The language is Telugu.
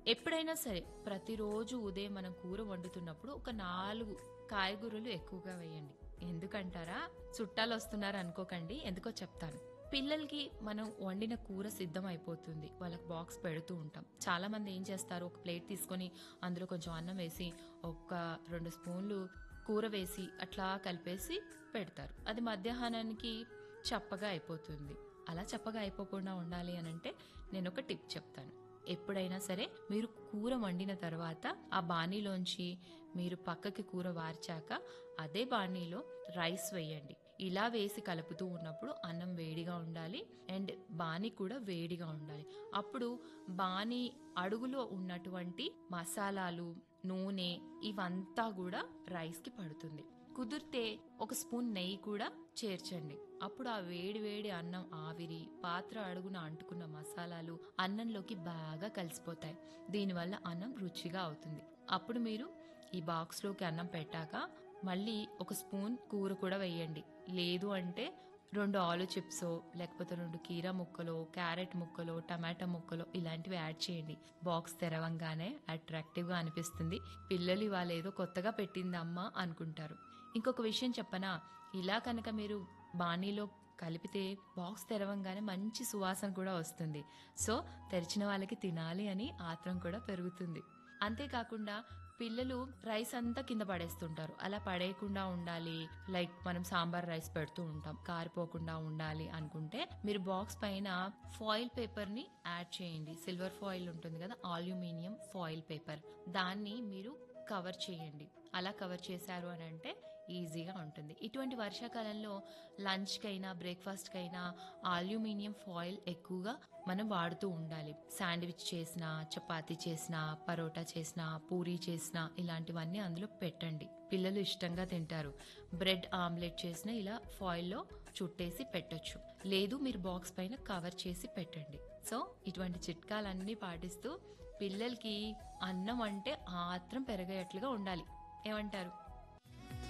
ఎప్పుడైనా సరే ప్రతిరోజు ఉదయం మనం కూర వండుతున్నప్పుడు ఒక 4 కాయగూరలు ఎక్కువగా వేయండి. ఎందుకంటారా? చుట్టాలు వస్తున్నారు అనుకోకండి, ఎందుకో చెప్తాను. పిల్లలకి మనం వండిన కూర సిద్ధం అయిపోతుంది, వాళ్ళకి బాక్స్ పెడుతూ ఉంటాం. చాలా మంది ఏం చేస్తారు, ఒక ప్లేట్ తీసుకొని అందులో కొంచెం అన్నం వేసి ఒక 2 స్పూన్లు కూర వేసి అట్లా కలిపేసి పెడతారు. అది మధ్యాహ్నానికి చప్పగా అయిపోతుంది. అలా చప్పగా అయిపోకుండా ఉండాలి అనంటే నేను ఒక టిప్ చెప్తాను. ఎప్పుడైనా సరే మీరు కూర వండిన తర్వాత ఆ బాణీలోంచి మీరు పక్కకి కూర వార్చాక అదే బాణీలో రైస్ వేయండి. ఇలా వేసి కలుపుతూ ఉన్నప్పుడు అన్నం వేడిగా ఉండాలి అండ్ బాణీ కూడా వేడిగా ఉండాలి. అప్పుడు బాణీ అడుగులో ఉన్నటువంటి మసాలాలు, నూనె ఇవంతా కూడా రైస్ కి పడుతుంది. కుదిరితే ఒక స్పూన్ నెయ్యి కూడా చేర్చండి. అప్పుడు ఆ వేడి వేడి అన్నం ఆవిరి పాత్ర అడుగున అంటుకున్న మసాలాలు అన్నంలోకి బాగా కలిసిపోతాయి. దీనివల్ల అన్నం రుచిగా అవుతుంది. అప్పుడు మీరు ఈ బాక్స్ లోకి అన్నం పెట్టాక మళ్ళీ ఒక స్పూన్ కూర కూడా వేయండి. లేదు అంటే 2 ఆలు చిప్సో లేకపోతే 2 కీరా ముక్కలో, క్యారెట్ ముక్కలో, టమాటా ముక్కలో ఇలాంటివి యాడ్ చేయండి. బాక్స్ తెరవంగానే అట్రాక్టివ్ గా అనిపిస్తుంది. పిల్లలు ఇవాళ ఏదో కొత్తగా పెట్టింది అమ్మ అనుకుంటారు. ఇంకొక విషయం చెప్పనా, ఇలా కనుక మీరు బాణీలో కలిపితే బాక్స్ తెరవంగానే మంచి సువాసన కూడా వస్తుంది. సో తెరిచిన వాళ్ళకి తినాలి అని ఆత్రం కూడా పెరుగుతుంది. అంతేకాకుండా పిల్లలు రైస్ అంతా కింద పడేస్తుంటారు. అలా పడేయకుండా ఉండాలి, లైక్ మనం సాంబార్ రైస్ పెడుతూ ఉంటాం, కారిపోకుండా ఉండాలి అనుకుంటే మీరు బాక్స్ పైన ఫాయిల్ పేపర్ ని యాడ్ చేయండి. సిల్వర్ ఫాయిల్ ఉంటుంది కదా, అల్యూమినియం ఫాయిల్ పేపర్, దాన్ని మీరు కవర్ చేయండి. అలా కవర్ చేశారు అని అంటే ఈజీగా ఉంటుంది. ఇటువంటి వర్షాకాలంలో లంచ్ కైనా బ్రేక్ఫాస్ట్ కైనా అల్యూమినియం ఫాయిల్ ఎక్కువగా మనం వాడుతూ ఉండాలి. శాండ్విచ్ చేసినా, చపాతీ చేసినా, పరోటా చేసినా, పూరీ చేసినా ఇలాంటివన్నీ అందులో పెట్టండి. పిల్లలు ఇష్టంగా తింటారు. బ్రెడ్ ఆమ్లెట్ చేసినా ఇలా ఫాయిల్లో చుట్టేసి పెట్టొచ్చు. లేదు మీరు బాక్స్ పైన కవర్ చేసి పెట్టండి. సో ఇటువంటి చిట్కాలన్నీ పాటిస్తూ పిల్లలకి అన్నం అంటే ఆత్రం పెరిగేట్లుగా ఉండాలి. ఏమంటారు?